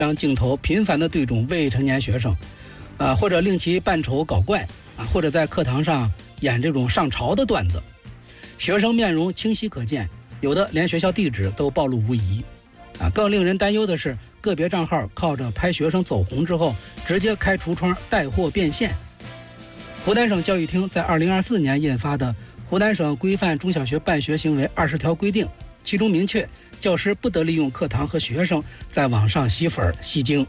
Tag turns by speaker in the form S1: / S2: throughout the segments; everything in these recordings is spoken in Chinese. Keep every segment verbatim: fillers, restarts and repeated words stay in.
S1: 让镜头频繁地对准未成年学生，啊，或者令其扮丑搞怪啊，或者在课堂上演这种上朝的段子。学生面容清晰可见，有的连学校地址都暴露无遗。啊，更令人担忧的是，个别账号靠着拍学生走红之后，直接开橱窗带货变现。湖南省教育厅在二零二四年印发的《湖南省规范中小学办学行为二十条规定》，其中明确，教师不得利用课堂和学生在网上吸粉吸睛。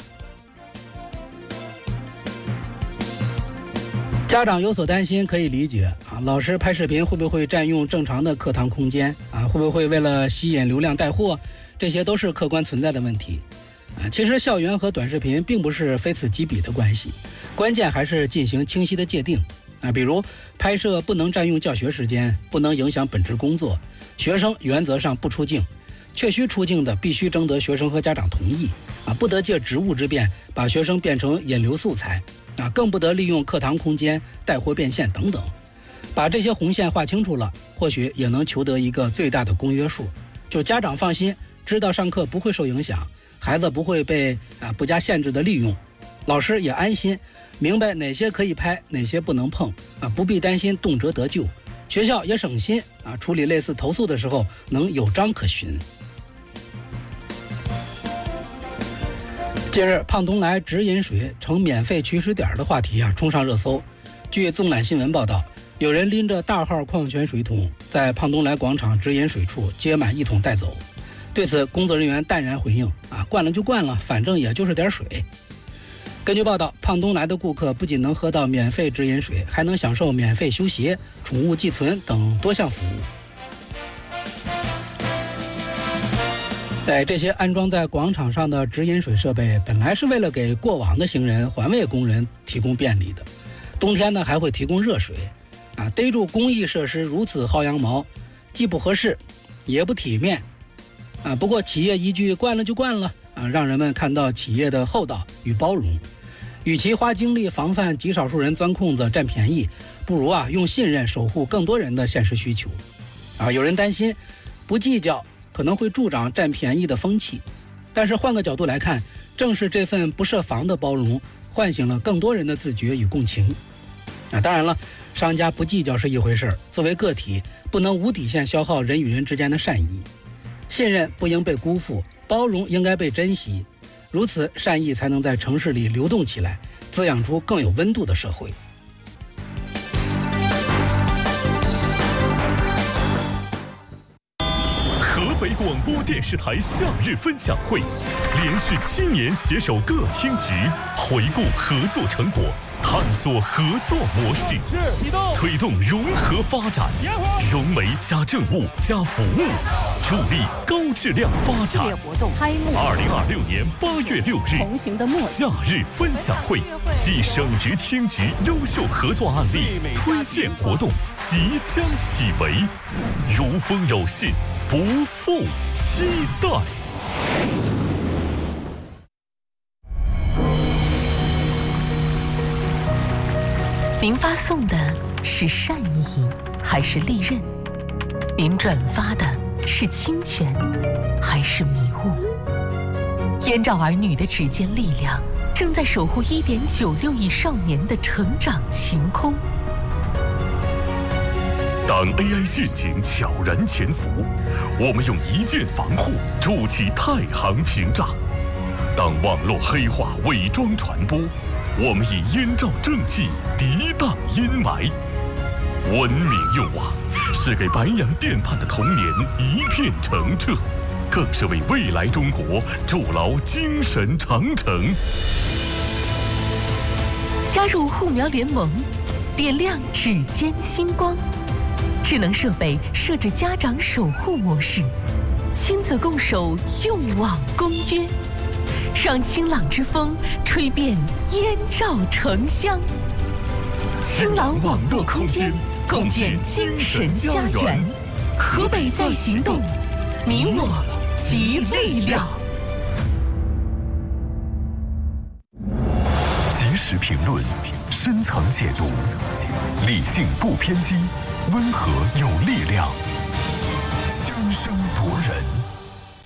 S1: 家长有所担心可以理解啊，老师拍视频会不会占用正常的课堂空间啊？会不会为了吸引流量带货？这些都是客观存在的问题啊。其实校园和短视频并不是非此即彼的关系，关键还是进行清晰的界定啊。比如拍摄不能占用教学时间，不能影响本职工作，学生原则上不出镜，确需出镜的必须征得学生和家长同意啊，不得借职务之便把学生变成引流素材啊，更不得利用课堂空间带货变现等等。把这些红线划清楚了，或许也能求得一个最大的公约数，就家长放心，知道上课不会受影响，孩子不会被啊不加限制的利用，老师也安心，明白哪些可以拍，哪些不能碰啊，不必担心动辄得咎。学校也省心啊，处理类似投诉的时候能有章可循。近日，胖东来直饮水成免费取水点的话题啊冲上热搜。据纵览新闻报道，有人拎着大号矿泉水桶在胖东来广场直饮水处接满一桶带走。对此，工作人员淡然回应啊，灌了就灌了，反正也就是点水。根据报道，胖东来的顾客不仅能喝到免费直饮水，还能享受免费修鞋、宠物寄存等多项服务。在这些安装在广场上的直饮水设备，本来是为了给过往的行人、环卫工人提供便利的。冬天呢，还会提供热水，啊，逮住公益设施如此薅羊毛，既不合适，也不体面，啊。不过企业一句惯了就惯了，啊，让人们看到企业的厚道与包容。与其花精力防范极少数人钻空子占便宜，不如啊用信任守护更多人的现实需求。啊，有人担心不计较可能会助长占便宜的风气，但是换个角度来看，正是这份不设防的包容，唤醒了更多人的自觉与共情。啊，当然了，商家不计较是一回事，作为个体，不能无底线消耗人与人之间的善意。信任不应被辜负，包容应该被珍惜，如此善意才能在城市里流动起来，滋养出更有温度的社会。
S2: 河北广播电视台夏日分享会，连续七年携手各厅局，回顾合作成果，探索合作模式，推动融合发展，融媒加政务加服务，助力高质量发展。二零二六年八月六日，夏日分享会暨省直厅局优秀合作案例推荐活动即将启围，如风有信，不负期待。
S3: 您发送的是善意还是利刃？您转发的是侵权还是迷雾？燕赵儿女的指尖力量正在守护一点九六亿少年的成长晴空。
S2: 当 A I 陷阱悄然潜伏，我们用一键防护筑起太行屏障；当网络黑化伪装传播，我们以燕赵正气涤荡阴霾。文明用网是给白洋淀畔的童年一片澄澈，更是为未来中国筑牢精神长城。
S3: 加入护苗联盟，点亮指尖星光。智能设备设置家长守护模式，亲子共守用网公约，让清朗之风吹遍燕赵城乡。清朗网络空间，共建精神家园。河北在行动，你我集力量。
S2: 及时评论，深层解读，理性不偏激，温和有力量。